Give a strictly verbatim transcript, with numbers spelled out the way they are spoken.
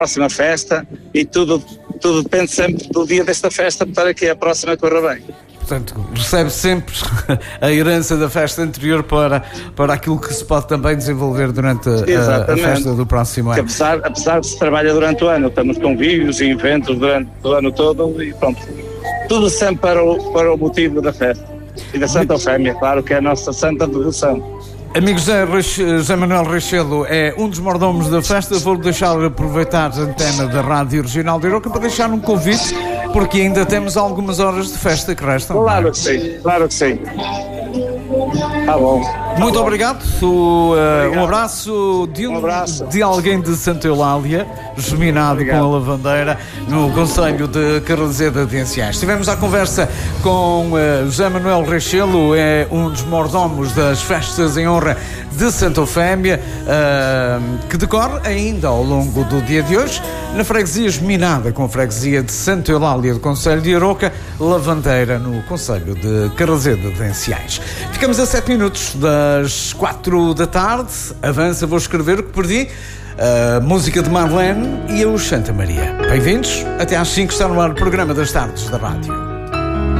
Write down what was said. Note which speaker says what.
Speaker 1: próxima festa e tudo, tudo depende sempre do dia desta festa para que a próxima corra bem.
Speaker 2: Portanto, recebe sempre a herança da festa anterior para, para aquilo que se pode também desenvolver durante a, a festa do próximo ano.
Speaker 1: Apesar, apesar de se trabalha durante o ano, temos convívios e eventos durante o ano todo e pronto, tudo sempre para o, para o motivo da festa. E da Santa Eufémia, claro que é a nossa santa devoção.
Speaker 2: Amigo José, José Manuel Reixelo é um dos mordomos da festa. Vou deixar aproveitar a antena da Rádio Regional de Arouca para deixar um convite, porque ainda temos algumas horas de festa que restam.
Speaker 1: Claro que sim, claro que sim. Tá bom.
Speaker 2: Muito
Speaker 1: tá
Speaker 2: obrigado. O, uh, um abraço de, um,
Speaker 1: um abraço
Speaker 2: de alguém de Santa Eulália, geminado obrigado. Com a lavandeira, no Concelho de Carrazeda de Enciais. Estivemos à conversa com uh, José Manuel Reixelo, é um dos mordomos das festas em honra de Santa Eufémia, uh, que decorre ainda ao longo do dia de hoje, na freguesia geminada com a freguesia de Santa Eulália do Concelho de Arouca, lavandeira no Concelho de Carrazeda de Enciais. Ficamos a sete minutos das quatro da tarde. Avança, vou escrever o que perdi. A música de Marlene e a Santa Maria. Bem-vindos. Até às cinco está no ar o programa das tardes da rádio.